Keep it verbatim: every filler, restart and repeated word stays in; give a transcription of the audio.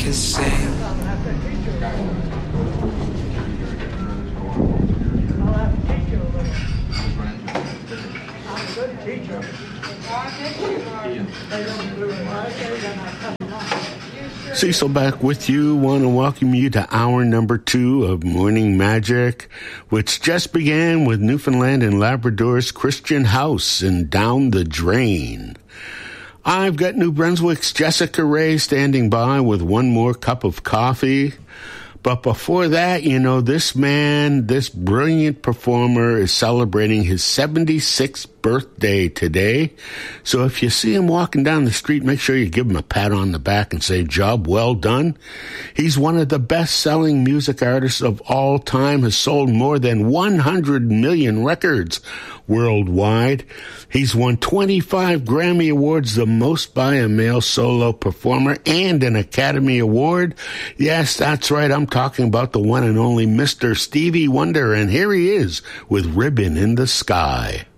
can sing. Cecil back with you. Want to welcome you to hour number two of Morning Magic, which just began with Newfoundland and Labrador's Christian House and Down the Drain. I've got New Brunswick's Jessica Ray standing by with one more cup of coffee. But before that, you know, this man, this brilliant performer is celebrating his seventy-sixth birthday today. So if you see him walking down the street, make sure you give him a pat on the back and say, job well done. He's one of the best-selling music artists of all time, has sold more than one hundred million records worldwide. He's won twenty-five Grammy Awards, the most by a male solo performer, and an Academy Award. Yes, that's right. I'm talking about the one and only Mister Stevie Wonder, and here he is with Ribbon in the Sky.